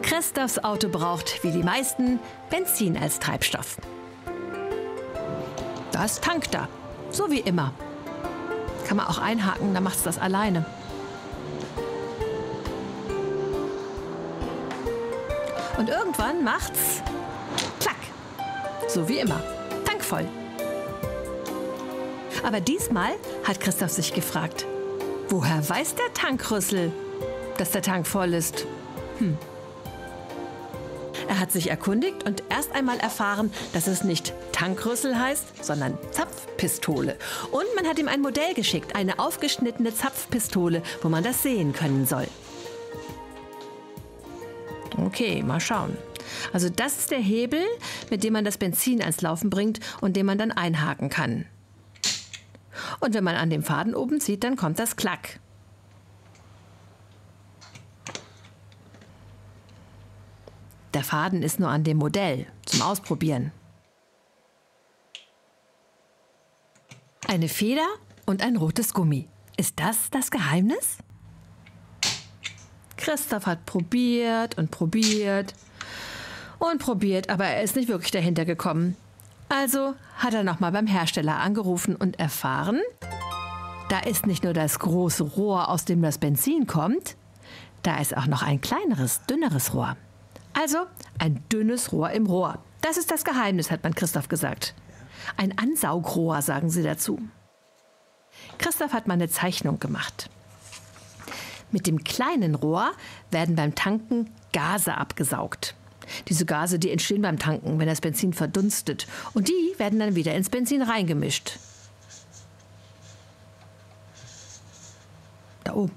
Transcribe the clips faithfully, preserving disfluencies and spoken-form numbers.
Christophs Auto braucht, wie die meisten, Benzin als Treibstoff. Das tankt er, so wie immer. Kann man auch einhaken, dann macht es das alleine. Und irgendwann macht's klack, so wie immer, Tank voll. Aber diesmal hat Christoph sich gefragt, woher weiß der Tankrüssel, dass der Tank voll ist? Hm. Er hat sich erkundigt und erst einmal erfahren, dass es nicht Tankrüssel heißt, sondern Zapfpistole. Und man hat ihm ein Modell geschickt, eine aufgeschnittene Zapfpistole, wo man das sehen können soll. Okay, mal schauen. Also das ist der Hebel, mit dem man das Benzin ans Laufen bringt und den man dann einhaken kann. Und wenn man an dem Faden oben zieht, dann kommt das Klack. Der Faden ist nur an dem Modell zum Ausprobieren. Eine Feder und ein rotes Gummi. Ist das das Geheimnis? Christoph hat probiert und probiert und probiert, aber er ist nicht wirklich dahinter gekommen. Also hat er nochmal beim Hersteller angerufen und erfahren, da ist nicht nur das große Rohr, aus dem das Benzin kommt, da ist auch noch ein kleineres, dünneres Rohr. Also ein dünnes Rohr im Rohr. Das ist das Geheimnis, hat man Christoph gesagt. Ein Ansaugrohr, sagen sie dazu. Christoph hat mal eine Zeichnung gemacht. Mit dem kleinen Rohr werden beim Tanken Gase abgesaugt. Diese Gase, die entstehen beim Tanken, wenn das Benzin verdunstet. Und die werden dann wieder ins Benzin reingemischt. Da oben.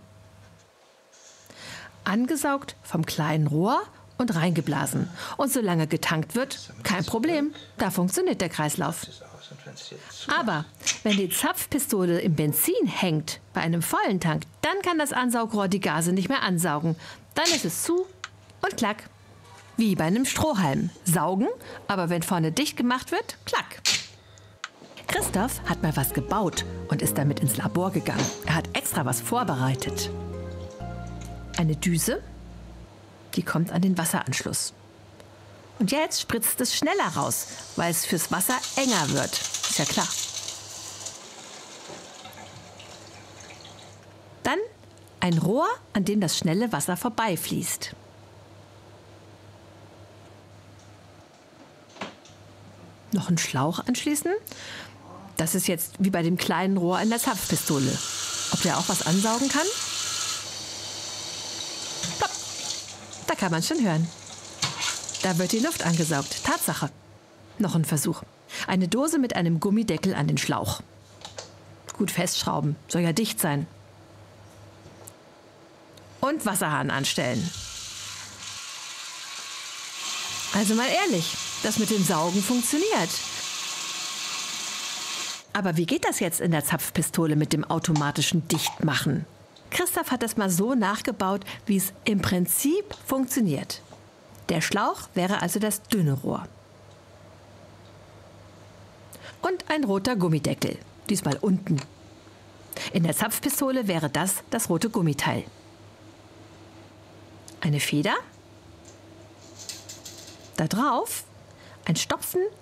Angesaugt vom kleinen Rohr und reingeblasen. Und solange getankt wird, kein Problem. Da funktioniert der Kreislauf. Aber wenn die Zapfpistole im Benzin hängt, bei einem vollen Tank, dann kann das Ansaugrohr die Gase nicht mehr ansaugen. Dann ist es zu und klack. Wie bei einem Strohhalm. Saugen, aber wenn vorne dicht gemacht wird, klack. Christoph hat mal was gebaut und ist damit ins Labor gegangen. Er hat extra was vorbereitet. Eine Düse, die kommt an den Wasseranschluss. Und jetzt spritzt es schneller raus, weil es fürs Wasser enger wird. Ist ja klar. Dann ein Rohr, an dem das schnelle Wasser vorbeifließt. Noch einen Schlauch anschließen. Das ist jetzt wie bei dem kleinen Rohr in der Zapfpistole. Ob der auch was ansaugen kann? Plopp. Da kann man schon hören. Da wird die Luft angesaugt. Tatsache. Noch ein Versuch. Eine Dose mit einem Gummideckel an den Schlauch. Gut festschrauben. Soll ja dicht sein. Und Wasserhahn anstellen. Also mal ehrlich, das mit dem Saugen funktioniert. Aber wie geht das jetzt in der Zapfpistole mit dem automatischen Dichtmachen? Christoph hat das mal so nachgebaut, wie es im Prinzip funktioniert. Der Schlauch wäre also das dünne Rohr. Und ein roter Gummideckel, diesmal unten. In der Zapfpistole wäre das das rote Gummiteil. Eine Feder. Da drauf ein Stopfen